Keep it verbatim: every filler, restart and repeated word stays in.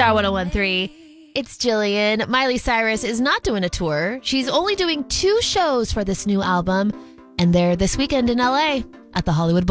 Star one oh one three. It's Jillian. Miley Cyrus is not doing a tour. She's only doing two shows for this new album, and they're this weekend in L A at the Hollywood Bowl.